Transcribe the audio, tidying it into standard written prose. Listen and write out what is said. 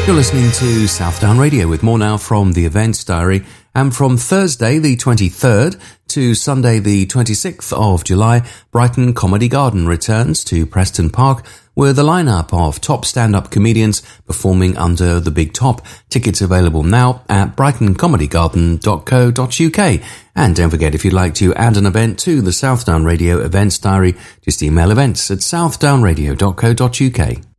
You're listening to Southdown Radio with more now from the Events Diary. And from Thursday the 23rd to Sunday the 26th of July, Brighton Comedy Garden returns to Preston Park with a lineup of top stand-up comedians performing under the Big Top. Tickets available now at brightoncomedygarden.co.uk. And don't forget, if you'd like to add an event to the Southdown Radio Events Diary, just email events@southdownradio.co.uk.